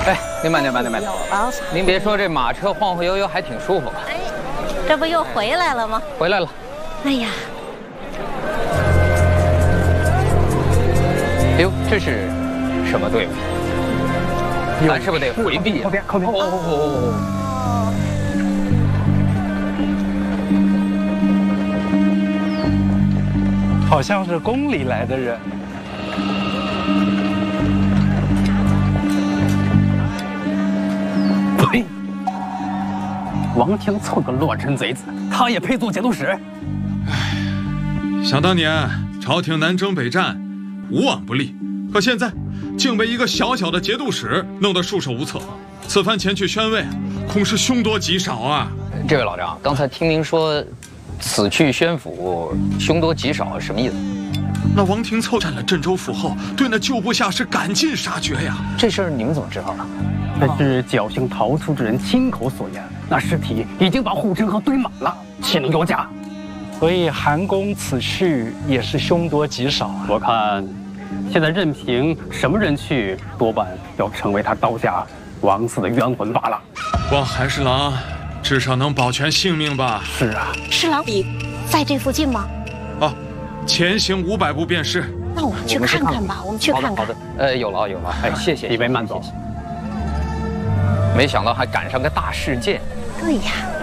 哎，您慢点，慢点，慢点。 有了， 您别说，这马车晃晃悠悠还挺舒服。 哎，这不又回来了吗？ 回来了。 哎呀， 哎呦，这是什么队伍？咱是不是得回避？ 靠边，靠边！ 哦。 好像是宫里来的人。 呸！王廷凑个乱臣贼子，他也配做节度使？ 想当年朝廷南征北战，无往不利，可现在竟被一个小小的节度使弄得束手无策。此番前去宣慰，恐是凶多吉少啊！ 这位老张，刚才听您说，此去宣府，凶多吉少，什么意思？ 那王廷凑占了镇州府后，对那旧部下是赶尽杀绝呀！ 这事儿你们怎么知道的？ 那是侥幸逃出之人亲口所言。那尸体已经把护城河堆满了，岂能有假？ 所以韩公此去也是凶多吉少啊！ 我看，现在任凭什么人去，多半要成为他刀下王嗣的冤魂罢了。 望韩侍郎至少能保全性命吧？ 是啊， 侍郎你在这附近吗？ 啊，前行500步便是。 那我们去看看吧，我们去看看。 好的，有了。哎，谢谢， 李维慢走。 没想到还赶上个大事件。 对呀。